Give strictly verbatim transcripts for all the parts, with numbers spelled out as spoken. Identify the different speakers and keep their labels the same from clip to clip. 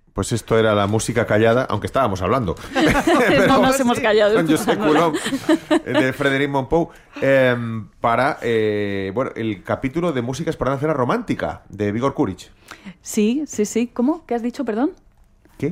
Speaker 1: Pues esto era la música callada, aunque estábamos hablando.
Speaker 2: Pero no nos hemos callado.
Speaker 1: Con Josep Coulomb, de Frédéric Mompou, eh, para eh, bueno, el capítulo de Músicas para una cena romántica, de Vigor Courage.
Speaker 2: Sí, sí, sí. ¿Cómo? ¿Qué has dicho, perdón?
Speaker 1: ¿Qué?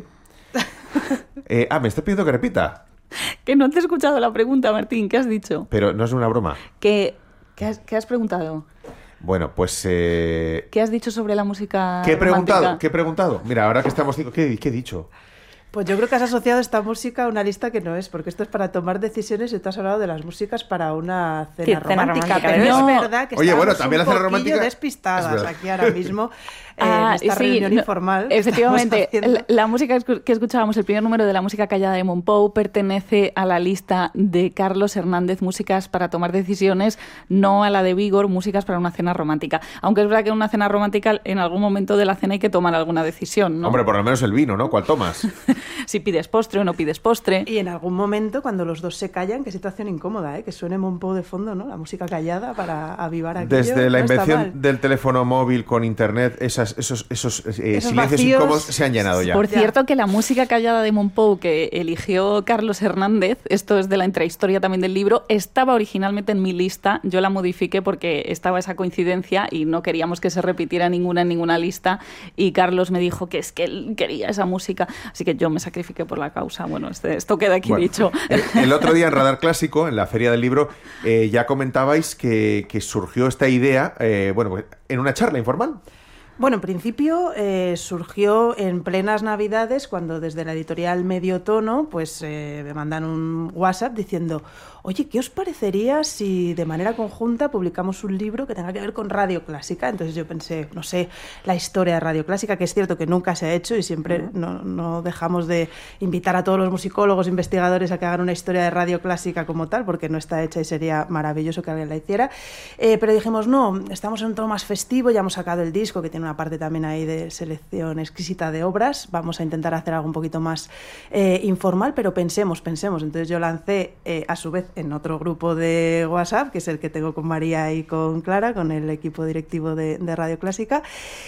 Speaker 1: Eh, ah, me estás pidiendo que repita.
Speaker 2: Que no te he escuchado la pregunta, Martín. ¿Qué has dicho?
Speaker 1: Pero no es una broma.
Speaker 2: ¿Qué, qué, has, qué has preguntado?
Speaker 1: Bueno, pues... Eh...
Speaker 2: ¿Qué has dicho sobre la música
Speaker 1: ¿Qué he preguntado?
Speaker 2: romántica?
Speaker 1: ¿Qué he preguntado? Mira, ahora que estamos... ¿Qué, qué he dicho?
Speaker 3: Pues yo creo que has asociado esta música a una lista que no es, porque esto es para tomar decisiones y tú has hablado de las músicas para una cena,
Speaker 2: Sí,
Speaker 3: romántica,
Speaker 2: cena romántica,
Speaker 3: pero
Speaker 2: no.
Speaker 3: es verdad que
Speaker 1: Oye,
Speaker 3: estamos
Speaker 1: bueno, también
Speaker 3: un
Speaker 1: la cena
Speaker 3: poquillo
Speaker 1: romántica
Speaker 3: despistadas
Speaker 1: es
Speaker 3: aquí ahora mismo eh,
Speaker 2: Ah,
Speaker 3: en esta
Speaker 2: sí,
Speaker 3: reunión
Speaker 2: no,
Speaker 3: informal.
Speaker 2: Efectivamente, la, la música que escuchábamos, el primer número de la música callada de Mompou, pertenece a la lista de Carlos Hernández, Músicas para tomar decisiones, no a la de Vigor, Músicas para una cena romántica. Aunque es verdad que en una cena romántica, en algún momento de la cena hay que tomar alguna decisión, ¿no?
Speaker 1: Hombre, por lo menos el vino, ¿no? ¿Cuál tomas?
Speaker 2: Si pides postre o no pides postre.
Speaker 3: Y en algún momento, cuando los dos se callan, qué situación incómoda, ¿eh? Que suene Mompou de fondo, ¿no? La música callada para avivar aquello.
Speaker 1: Desde la
Speaker 3: no está
Speaker 1: invención
Speaker 3: mal.
Speaker 1: del teléfono móvil con internet, esas, esos, esos, eh,
Speaker 3: Esos
Speaker 1: silencios
Speaker 3: vacíos.
Speaker 1: incómodos se han llenado ya.
Speaker 2: Por
Speaker 3: Ya.
Speaker 2: cierto, que la música callada de Mompou que eligió Carlos Hernández, esto es de la intrahistoria también del libro, estaba originalmente en mi lista. Yo la modifiqué porque estaba esa coincidencia y no queríamos que se repitiera ninguna en ninguna lista. Y Carlos me dijo que es que él quería esa música. Así que yo me sacrifiqué por la causa. Bueno, este, esto queda aquí
Speaker 1: Bueno,
Speaker 2: dicho.
Speaker 1: El, el otro día en Radar Clásico, en la Feria del Libro, eh, ya comentabais que, que surgió esta idea, eh, bueno, pues, en una charla informal.
Speaker 3: Bueno, en principio eh, surgió en plenas Navidades, cuando desde la editorial Medio Tono pues eh, me mandan un WhatsApp diciendo: oye, ¿qué os parecería si de manera conjunta publicamos un libro que tenga que ver con Radio Clásica? Entonces yo pensé, no sé, la historia de Radio Clásica, que es cierto que nunca se ha hecho y siempre no, no dejamos de invitar a todos los musicólogos, investigadores a que hagan una historia de Radio Clásica como tal, porque no está hecha y sería maravilloso que alguien la hiciera. Eh, pero dijimos, no, estamos en un tono más festivo, ya hemos sacado el disco que tiene una parte también ahí de selección exquisita de obras, vamos a intentar hacer algo un poquito más eh, informal, pero pensemos, pensemos. Entonces yo lancé eh, a su vez en otro grupo de WhatsApp, que es el que tengo con María y con Clara, con el equipo directivo de, de Radio Clásica.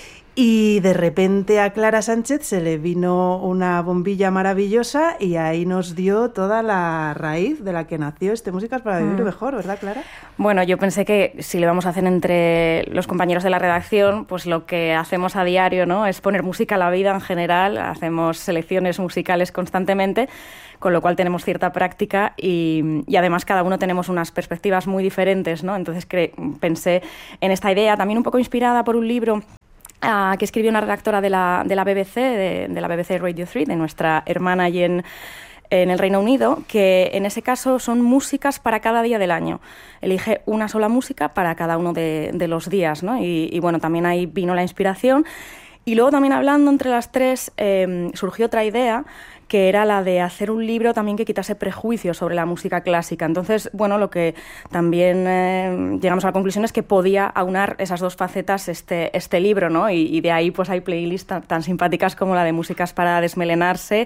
Speaker 3: Y de repente a Clara Sánchez se le vino una bombilla maravillosa y ahí nos dio toda la raíz de la que nació este Músicas para Vivir Mejor, ¿verdad, Clara?
Speaker 4: Bueno, yo pensé que si lo vamos a hacer entre los compañeros de la redacción, pues lo que hacemos a diario, ¿no?, es poner música a la vida en general, hacemos selecciones musicales constantemente, con lo cual tenemos cierta práctica y, y además cada uno tenemos unas perspectivas muy diferentes, ¿no? Entonces cre- pensé en esta idea, también un poco inspirada por un libro Uh, que escribió una redactora de la, de la B B C, de, de la B B C Radio tres, de nuestra hermana allí en, en el Reino Unido, que en ese caso son músicas para cada día del año. Elige una sola música para cada uno de, de los días, ¿no? Y, y bueno, también ahí vino la inspiración. Y luego también hablando entre las tres eh, surgió otra idea, que era la de hacer un libro también que quitase prejuicios sobre la música clásica. Entonces, bueno, lo que también eh, llegamos a la conclusión es que podía aunar esas dos facetas este, este libro, ¿no? Y, y de ahí pues hay playlists tan, tan simpáticas como la de Músicas para desmelenarse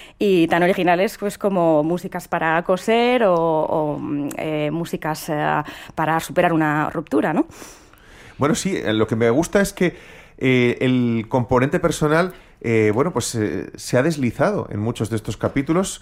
Speaker 4: y tan originales pues como Músicas para coser o, o eh, músicas eh, para superar una ruptura, ¿no?
Speaker 1: Bueno, sí, lo que me gusta es que eh, el componente personal Eh, bueno, pues eh, se ha deslizado en muchos de estos capítulos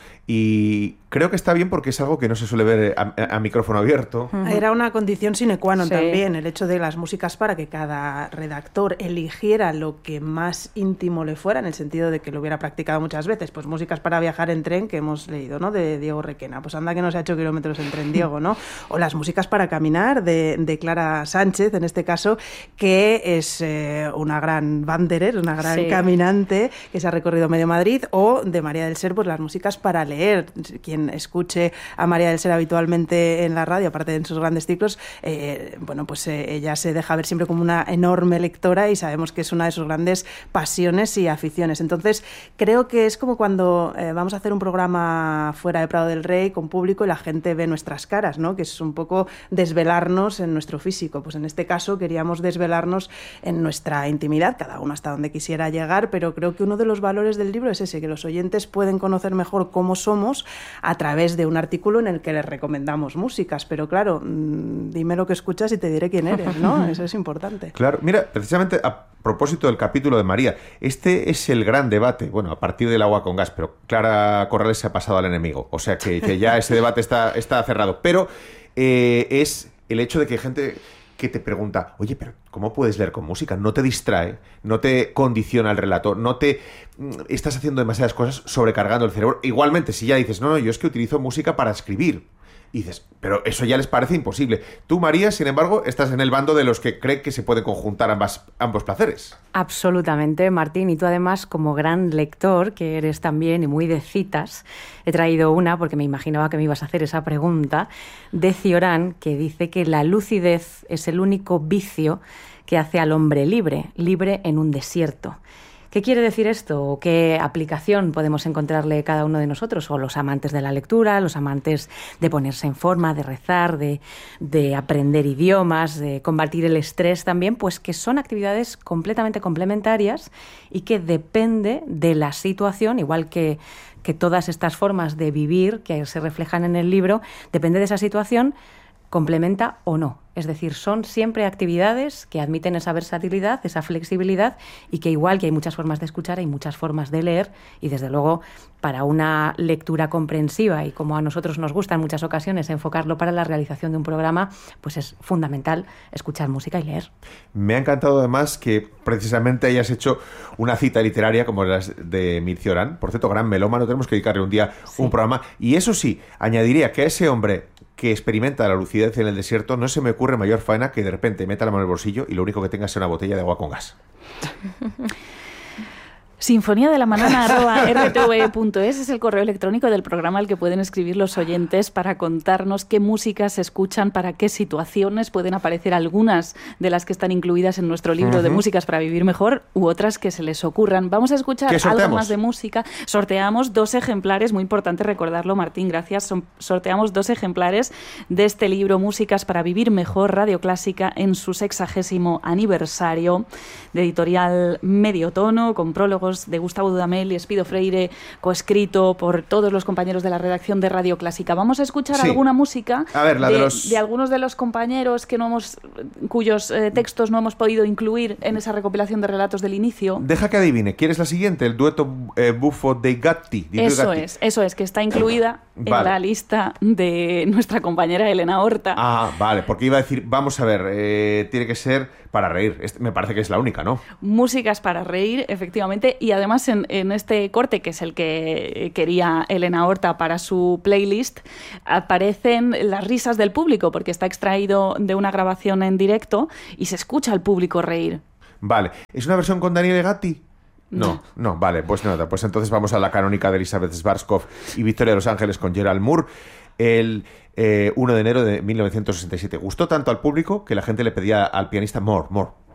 Speaker 1: y creo que está bien porque es algo que no se suele ver a, a, a micrófono abierto.
Speaker 3: Uh-huh. Era una condición sine qua non
Speaker 4: Sí.
Speaker 3: también, el hecho de las músicas para que cada redactor eligiera lo que más íntimo le fuera, en el sentido de que lo hubiera practicado muchas veces. Pues músicas para viajar en tren, que hemos leído, ¿no?, de Diego Requena. Pues anda que no se ha hecho kilómetros en tren, Diego, ¿no? O las músicas para caminar de, de Clara Sánchez, en este caso, que es eh, una gran wanderer, una gran
Speaker 4: Sí.
Speaker 3: caminante, que se ha recorrido medio Madrid, o de María del Ser, pues las músicas para leer. Quien escuche a María del Ser habitualmente en la radio, aparte de en sus grandes ciclos, eh, bueno, pues eh, ella se deja ver siempre como una enorme lectora y sabemos que es una de sus grandes pasiones y aficiones. Entonces, creo que es como cuando eh, vamos a hacer un programa fuera de Prado del Rey con público y la gente ve nuestras caras, ¿no?, que es un poco desvelarnos en nuestro físico. Pues en este caso queríamos desvelarnos en nuestra intimidad, cada uno hasta donde quisiera llegar, pero creo que uno de los valores del libro es ese, que los oyentes pueden conocer mejor cómo somos a través de un artículo en el que les recomendamos músicas. Pero claro, mmm, dime lo que escuchas y te diré quién eres, ¿no? Eso es importante.
Speaker 1: Claro, mira, precisamente a propósito del capítulo de María, este es el gran debate, bueno, a partir del agua con gas, pero Clara Corrales se ha pasado al enemigo, o sea que, que ya ese debate está, está cerrado. Pero eh, es el hecho de que hay gente que te pregunta, oye, pero ¿cómo puedes leer con música? No te distrae, no te condiciona el relato, no te estás haciendo demasiadas cosas sobrecargando el cerebro. Igualmente, si ya dices, no, no, yo es que utilizo música para escribir, y dices, pero eso ya les parece imposible. Tú, María, sin embargo, estás en el bando de los que creen que se pueden conjuntar ambas, ambos placeres.
Speaker 5: Absolutamente, Martín. Y tú además, como gran lector, que eres también y muy de citas, he traído una, porque me imaginaba que me ibas a hacer esa pregunta, de Cioran, que dice que la lucidez es el único vicio que hace al hombre libre, libre en un desierto. ¿Qué quiere decir esto? ¿O qué aplicación podemos encontrarle cada uno de nosotros? O los amantes de la lectura, los amantes de ponerse en forma, de rezar, de, de aprender idiomas, de combatir el estrés también, pues que son actividades completamente complementarias y que depende de la situación, igual que, que todas estas formas de vivir que se reflejan en el libro, depende de esa situación, complementa o no. Es decir, son siempre actividades que admiten esa versatilidad, esa flexibilidad y que igual que hay muchas formas de escuchar, hay muchas formas de leer y desde luego para una lectura comprensiva y como a nosotros nos gusta en muchas ocasiones enfocarlo para la realización de un programa, pues es fundamental escuchar música y leer.
Speaker 1: Me ha encantado además que precisamente hayas hecho una cita literaria como las de Emil Cioran. Por cierto, gran melómano, tenemos que dedicarle un día sí. un programa. Y eso sí, añadiría que a ese hombre que experimenta la lucidez en el desierto, no se me ocurre mayor faena que de repente meta la mano en el bolsillo y lo único que tenga sea una botella de agua con gas.
Speaker 2: Sinfonía de la mañana arroba r t v punto es es el correo electrónico del programa al que pueden escribir los oyentes para contarnos qué músicas escuchan, para qué situaciones pueden aparecer algunas de las que están incluidas en nuestro libro uh-huh. de músicas para vivir mejor u otras que se les ocurran. Vamos a escuchar algo más de música. Sorteamos dos ejemplares, muy importante recordarlo, Martín, gracias. Son, sorteamos dos ejemplares de este libro Músicas para vivir mejor, Radio Clásica, en su sexagésimo aniversario, de editorial Medio Tono, con prólogos de Gustavo Dudamel y Espido Freire, coescrito por todos los compañeros de la redacción de Radio Clásica. Vamos a escuchar sí. alguna música
Speaker 1: a ver, la de,
Speaker 2: de,
Speaker 1: los...
Speaker 2: de algunos de los compañeros que no hemos, cuyos eh, textos no hemos podido incluir en esa recopilación de relatos del inicio.
Speaker 1: Deja que adivine. ¿Quieres la siguiente? El dueto eh, Buffo de Gatti.
Speaker 2: Eso
Speaker 1: Gatti.
Speaker 2: es, eso es, que está incluida vale. en la lista de nuestra compañera Elena Horta.
Speaker 1: Ah, vale, porque iba a decir, vamos a ver, eh, tiene que ser para reír. Este, me parece que es la única, ¿no?
Speaker 2: Músicas para reír, efectivamente. Y además en, en este corte, que es el que quería Elena Horta para su playlist, aparecen las risas del público, porque está extraído de una grabación en directo y se escucha al público reír.
Speaker 1: Vale. ¿Es una versión con Daniele Gatti? No, no, no, vale, pues nada. Pues entonces vamos a la canónica de Elizabeth Schwarzkopf y Victoria de los Ángeles con Gerald Moore, el eh, uno de enero de mil novecientos sesenta y siete. Gustó tanto al público que la gente le pedía al pianista more, more.